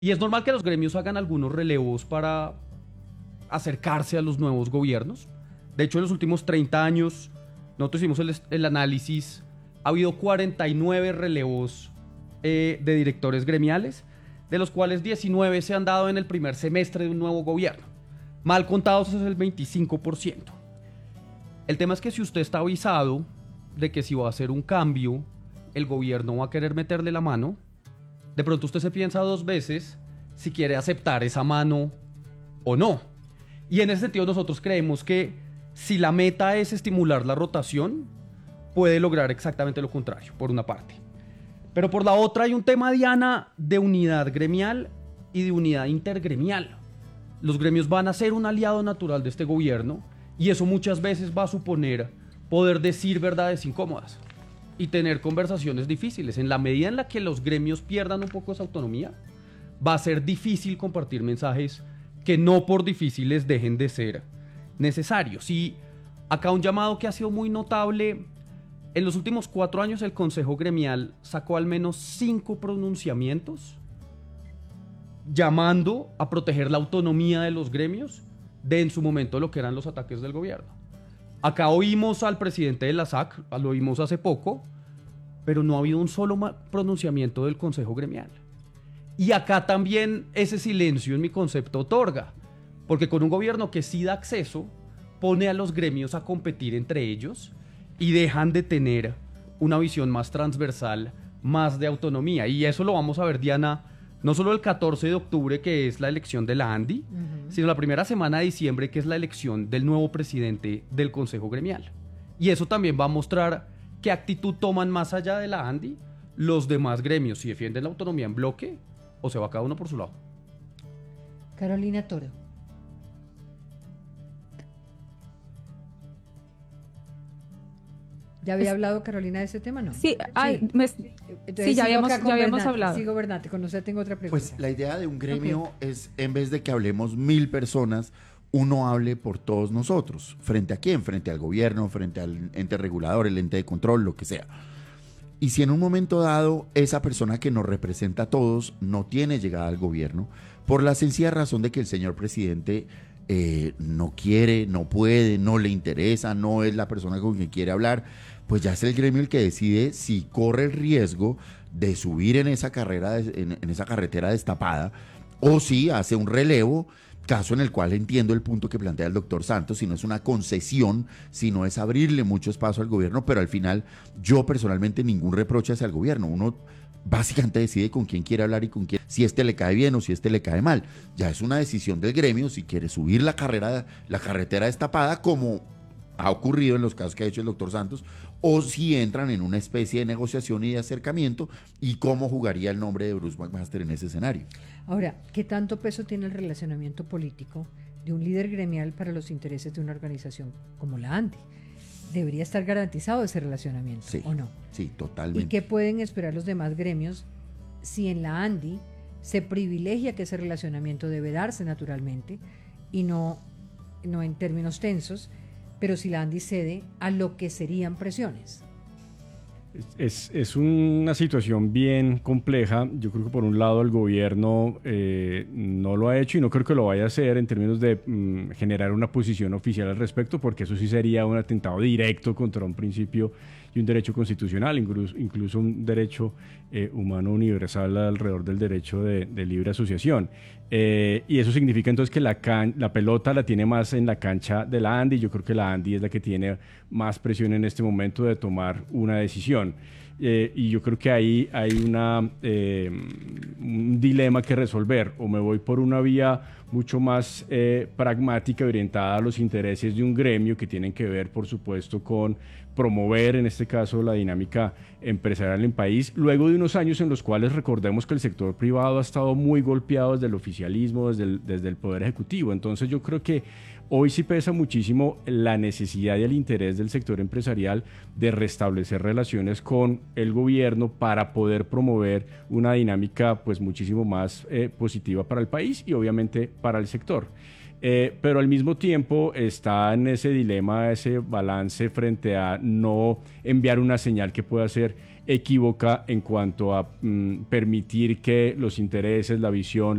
Y es normal que los gremios hagan algunos relevos para acercarse a los nuevos gobiernos. De hecho, en los últimos 30 años, nosotros hicimos el análisis, ha habido 49 relevos de directores gremiales, de los cuales 19 se han dado en el primer semestre de un nuevo gobierno. Mal contados es el 25%. El tema es que si usted está avisado de que si va a hacer un cambio, el gobierno va a querer meterle la mano, de pronto usted se piensa dos veces si quiere aceptar esa mano o no. Y en ese sentido nosotros creemos que si la meta es estimular la rotación, puede lograr exactamente lo contrario, por una parte. Pero por la otra hay un tema, Diana, de unidad gremial y de unidad intergremial. Los gremios van a ser un aliado natural de este gobierno y eso muchas veces va a suponer poder decir verdades incómodas y tener conversaciones difíciles. En la medida en la que los gremios pierdan un poco esa autonomía, va a ser difícil compartir mensajes que no por difíciles dejen de ser necesarios. Y acá un llamado que ha sido muy notable. En los últimos 4 años el Consejo Gremial sacó al menos 5 pronunciamientos llamando a proteger la autonomía de los gremios de en su momento lo que eran los ataques del gobierno. Acá oímos al presidente de la SAC, lo oímos hace poco, pero no ha habido un solo pronunciamiento del Consejo Gremial. Y acá también ese silencio en mi concepto otorga, porque con un gobierno que sí da acceso, pone a los gremios a competir entre ellos y dejan de tener una visión más transversal, más de autonomía. Y eso lo vamos a ver, Diana, no solo el 14 de octubre, que es la elección de la ANDI, sino la primera semana de diciembre, que es la elección del nuevo presidente del Consejo Gremial. Y eso también va a mostrar qué actitud toman más allá de la ANDI los demás gremios, si defienden la autonomía en bloque o se va cada uno por su lado. Carolina Toro. ¿Ya había hablado Carolina de ese tema, no? Sí, sí, ya habíamos hablado. Sigo, Bernate, con usted tengo otra pregunta. Pues la idea de un gremio es, en vez de que hablemos 1000 personas, uno hable por todos nosotros. ¿Frente a quién? Frente al gobierno, frente al ente regulador, el ente de control, lo que sea. Y si en un momento dado esa persona que nos representa a todos no tiene llegada al gobierno, por la sencilla razón de que el señor presidente no quiere, no puede, no le interesa, no es la persona con quien quiere hablar, pues ya es el gremio el que decide si corre el riesgo de subir en esa carrera, en esa carretera destapada, o si hace un relevo, caso en el cual entiendo el punto que plantea el doctor Santos, si no es una concesión, si no es abrirle mucho espacio al gobierno, pero al final yo personalmente ningún reproche hacia el gobierno. Uno básicamente decide con quién quiere hablar y con quién, si este le cae bien o si este le cae mal. Ya es una decisión del gremio si quiere subir la carretera destapada, como ha ocurrido en los casos que ha hecho el doctor Santos, o si entran en una especie de negociación y de acercamiento, y cómo jugaría el nombre de Bruce McMaster en ese escenario. Ahora, ¿qué tanto peso tiene el relacionamiento político de un líder gremial para los intereses de una organización como la ANDI? ¿Debería estar garantizado ese relacionamiento, sí, o no? Sí, totalmente. ¿Y qué pueden esperar los demás gremios si en la ANDI se privilegia que ese relacionamiento debe darse naturalmente y no en términos tensos, pero si la ANDI cede a lo que serían presiones? Es una situación bien compleja. Yo creo que por un lado el gobierno no lo ha hecho y no creo que lo vaya a hacer en términos de generar una posición oficial al respecto, porque eso sí sería un atentado directo contra un principio y un derecho constitucional, incluso un derecho humano universal alrededor del derecho de libre asociación. Y eso significa entonces que la pelota la tiene más en la cancha de la ANDI. Yo creo que la ANDI es la que tiene más presión en este momento de tomar una decisión. Y yo creo que ahí hay un dilema que resolver. O me voy por una vía mucho más pragmática, orientada a los intereses de un gremio que tienen que ver, por supuesto, con promover, en este caso, la dinámica empresarial en el país, luego de unos años en los cuales recordemos que el sector privado ha estado muy golpeado desde el oficialismo, desde el Poder Ejecutivo. Entonces yo creo que hoy sí pesa muchísimo la necesidad y el interés del sector empresarial de restablecer relaciones con el gobierno para poder promover una dinámica pues muchísimo más positiva para el país y obviamente para el sector. Pero al mismo tiempo está en ese dilema, ese balance frente a no enviar una señal que pueda ser equívoca en cuanto a permitir que los intereses, la visión,